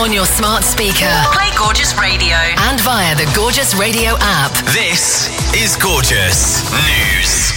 On your smart speaker. Play Gorgeous Radio. And via the Gorgeous Radio app. This is Gorgeous News.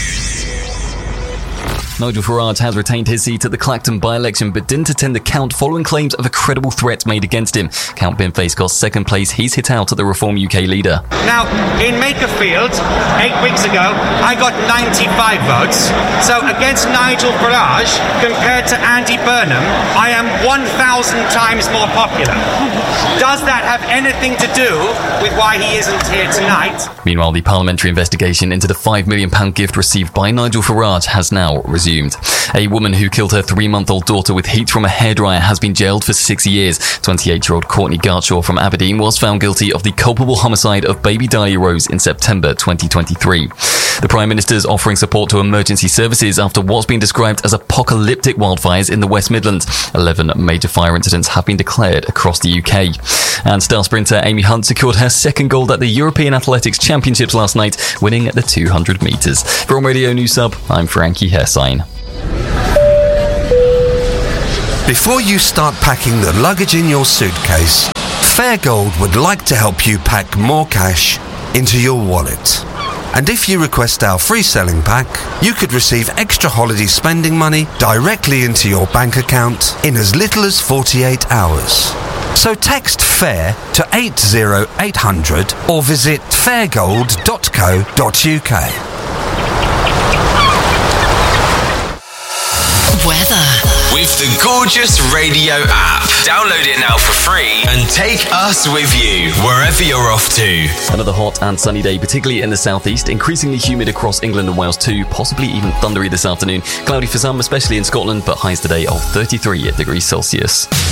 Nigel Farage has retained his seat at the Clacton by-election but didn't attend the count following claims of a credible threat made against him. Count Binface got second place. He's hit out at the Reform UK leader. Now, in Makerfield, 8 weeks ago, I got 95 votes. So against Nigel Farage, compared to Andy Burnham, I am 1,000 times more popular. Does that have anything to do with why he isn't here tonight? Meanwhile, the parliamentary investigation into the £5 million gift received by Nigel Farage has now resumed. A woman who killed her 3-month-old daughter with heat from a hairdryer has been jailed for 6 years. 28-year-old Courtney Gartshaw from Aberdeen was found guilty of the culpable homicide of baby Dahlia Rose in September 2023. The Prime Minister's offering support to emergency services after what's been described as apocalyptic wildfires in the West Midlands. 11 major fire incidents have been declared across the UK. And star sprinter Amy Hunt secured her second gold at the European Athletics Championships last night, winning the 200 metres. From Radio News Sub, I'm Frankie Hessine. Before you start packing the luggage in your suitcase, Fairgold would like to help you pack more cash into your wallet. And if you request our free selling pack, you could receive extra holiday spending money directly into your bank account in as little as 48 hours. So text FAIR to 80800 or visit fairgold.co.uk. Weather. With the Gorgeous Radio app. Download it now for free and take us with you wherever you're off to. Another hot and sunny day, particularly in the southeast. Increasingly humid across England and Wales too. Possibly even thundery this afternoon. Cloudy for some, especially in Scotland, but highs today of 33 degrees Celsius.